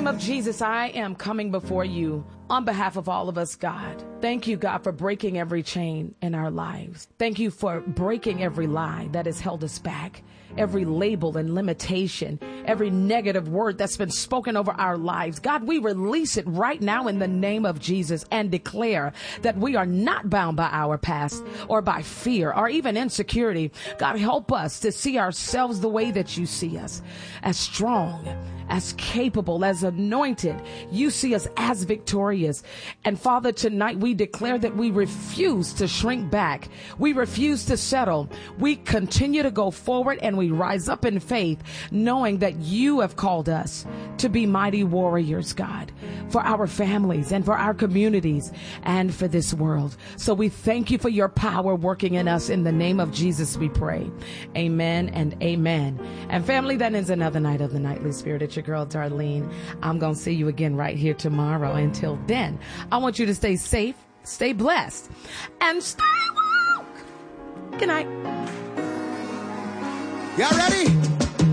of Jesus, I am coming before you on behalf of all of us, God. Thank you, God, for breaking every chain in our lives. Thank you for breaking every lie that has held us back, every label and limitation, every negative word that's been spoken over our lives. God, we release it right now in the name of Jesus and declare that we are not bound by our past or by fear or even insecurity. God, help us to see ourselves the way that you see us, as strong, as capable, as anointed. You see us as victorious. And Father, tonight we declare that we refuse to shrink back. We refuse to settle. We continue to go forward and we rise up in faith, knowing that you have called us to be mighty warriors, God, for our families and for our communities and for this world. So we thank you for your power working in us. In the name of Jesus, we pray. Amen and amen. And family, that ends another night of the Nightly Spirit. It's your girl, Darlene. I'm going to see you again right here tomorrow. Until then, I want you to stay safe, stay blessed, and stay woke. Good night. Y'all ready?